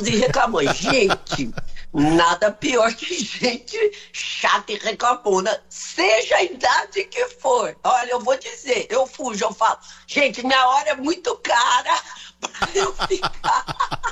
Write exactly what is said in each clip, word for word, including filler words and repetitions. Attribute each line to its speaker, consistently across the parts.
Speaker 1: chatos e reclamões. Gente, nada pior que gente chata e reclamona, seja a idade que for. Olha, eu vou dizer, eu fujo, eu falo, gente, minha hora é muito cara pra eu ficar...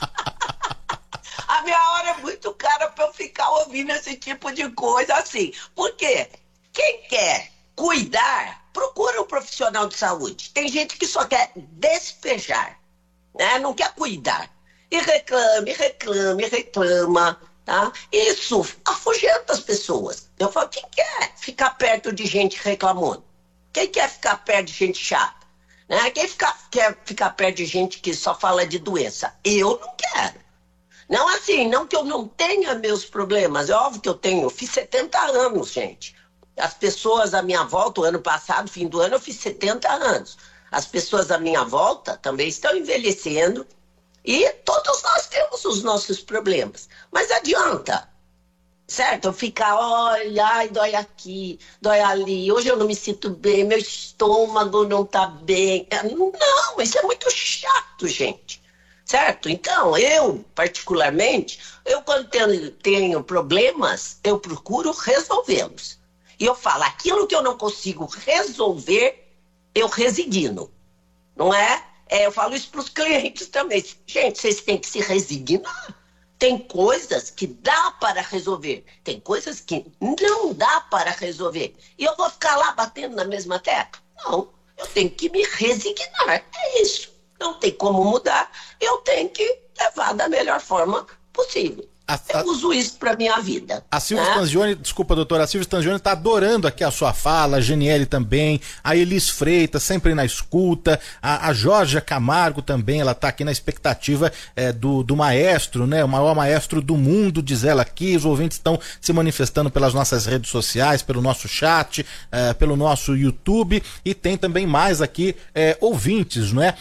Speaker 1: A minha hora é muito cara pra eu ficar ouvindo esse tipo de coisa assim. Por quê? Quem quer cuidar, procura um profissional de saúde. Tem gente que só quer despejar, né? Não quer cuidar. E reclame, reclame, reclama, tá? Isso afugenta as pessoas. Eu falo, quem quer ficar perto de gente reclamando? Quem quer ficar perto de gente chata? Né? Quem fica, quer ficar perto de gente que só fala de doença? Eu não quero. Não assim, não que eu não tenha meus problemas, é óbvio que eu tenho, eu fiz setenta anos, gente. As pessoas à minha volta, o ano passado, fim do ano, eu fiz setenta anos. As pessoas à minha volta também estão envelhecendo e todos nós temos os nossos problemas. Mas adianta, certo? Eu ficar, olha, ai, dói aqui, dói ali, hoje eu não me sinto bem, meu estômago não tá bem. Não, isso é muito chato, gente. Certo? Então, eu, particularmente, eu quando tenho, tenho problemas, eu procuro resolvê-los. E eu falo, aquilo que eu não consigo resolver, eu resigno. Não é? é eu falo isso para os clientes também. Gente, vocês têm que se resignar. Tem coisas que dá para resolver. Tem coisas que não dá para resolver. E eu vou ficar lá batendo na mesma tecla? Não. Eu tenho que me resignar. É isso. Não tem como mudar, eu tenho que levar da melhor forma possível. A, a, eu uso isso para minha vida.
Speaker 2: A Silvia né? Stanzioni, desculpa, doutora, a Silvia Stanzioni está adorando aqui a sua fala, a Geniele também, a Elis Freitas sempre na escuta, a, a Jorge Camargo também, ela está aqui na expectativa é, do, do maestro, né? O maior maestro do mundo, diz ela aqui. Os ouvintes estão se manifestando pelas nossas redes sociais, pelo nosso chat, é, pelo nosso YouTube, e tem também mais aqui é, ouvintes, não é?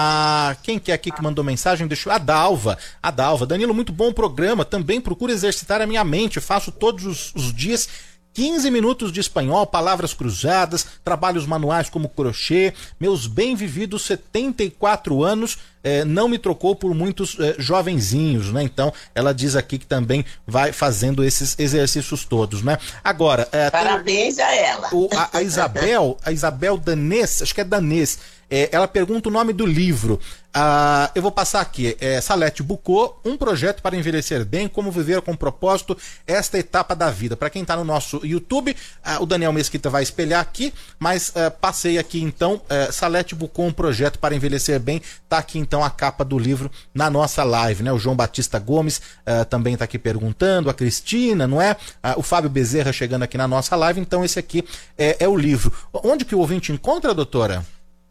Speaker 2: A, quem que é aqui que mandou mensagem? Deixa eu... A Dalva, a Dalva. Danilo, muito bom programa também. Também procuro exercitar a minha mente, faço todos os, os dias quinze minutos de espanhol, palavras cruzadas, trabalhos manuais como crochê. Meus bem vividos setenta e quatro anos eh, não me trocou por muitos eh, jovenzinhos, né? Então ela diz aqui que também vai fazendo esses exercícios todos, né? Agora, eh,
Speaker 1: parabéns
Speaker 2: tem,
Speaker 1: a ela.
Speaker 2: O, a, a Isabel, a Isabel Danês, acho que é Danês. É, ela pergunta o nome do livro. Ah, eu vou passar aqui. É Salete Bucô, um projeto para envelhecer bem, como viver com propósito esta etapa da vida. Para quem está no nosso YouTube, ah, o Daniel Mesquita vai espelhar aqui, mas ah, passei aqui então, ah, Salete Bucô, um projeto para envelhecer bem. Está aqui então a capa do livro na nossa live, né? O João Batista Gomes ah, também está aqui perguntando, a Cristina, não é? Ah, o Fábio Bezerra chegando aqui na nossa live. Então esse aqui é, é o livro. Onde que o ouvinte encontra, doutora?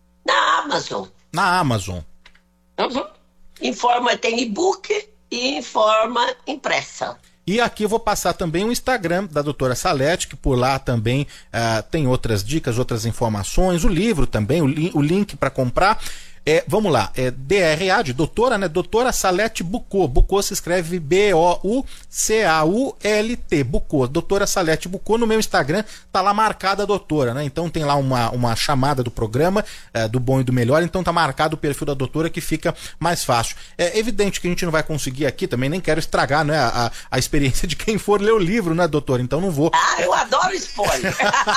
Speaker 1: Na Amazon.
Speaker 2: Na Amazon.
Speaker 1: Uhum. Em forma tem e-book e em forma impressa.
Speaker 2: E aqui eu vou passar também o Instagram da doutora Salete, que por lá também uh, tem outras dicas, outras informações, o livro também, o, li o link para comprar. É, vamos lá, é D R A de doutora, né? Doutora Salete Bucô. Bucô se escreve B O U C A U L T. Bucô. Doutora Salete Bucô. No meu Instagram tá lá marcada a doutora, né? Então tem lá uma, uma chamada do programa, é, do bom e do melhor. Então tá marcado o perfil da doutora, que fica mais fácil. É evidente que a gente não vai conseguir aqui também, nem quero estragar, né, a, a, a experiência de quem for ler o livro, né, doutora? Então não vou.
Speaker 1: Ah, eu adoro spoiler.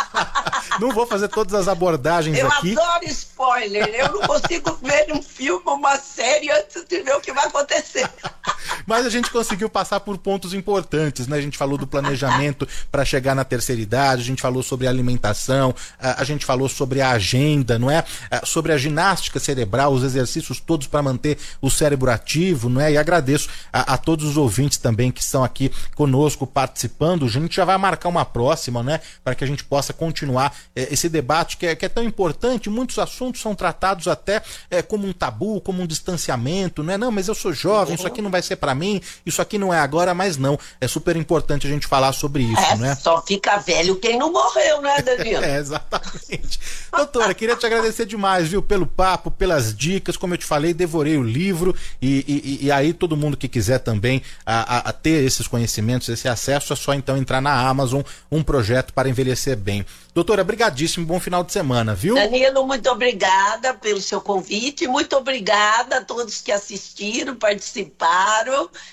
Speaker 2: Não vou fazer todas as abordagens
Speaker 1: eu
Speaker 2: aqui.
Speaker 1: Eu adoro spoiler. Eu não consigo ver um filme, uma série antes de ver o que vai acontecer.
Speaker 2: Mas a gente conseguiu passar por pontos importantes, né? A gente falou do planejamento para chegar na terceira idade, a gente falou sobre a alimentação, a gente falou sobre a agenda, não é? Sobre a ginástica cerebral, os exercícios todos para manter o cérebro ativo, não é? E agradeço a, a todos os ouvintes também que estão aqui conosco participando. A gente já vai marcar uma próxima, né? Para que a gente possa continuar é, esse debate que é, que é tão importante. Muitos assuntos são tratados até é, como um tabu, como um distanciamento, não é? Não, mas eu sou jovem, isso aqui não vai ser para mim, isso aqui não é agora, mas não. É super importante a gente falar sobre isso,
Speaker 1: é,
Speaker 2: né?
Speaker 1: Só fica velho quem não morreu, né, Danilo?
Speaker 2: É, exatamente. Doutora, queria te agradecer demais, viu, pelo papo, pelas dicas, como eu te falei, devorei o livro e, e, e aí todo mundo que quiser também a, a, a ter esses conhecimentos, esse acesso, é só então entrar na Amazon, um projeto para envelhecer bem. Doutora, brigadíssimo, bom final de semana, viu?
Speaker 1: Danilo, muito obrigada pelo seu convite, muito obrigada a todos que assistiram, participaram,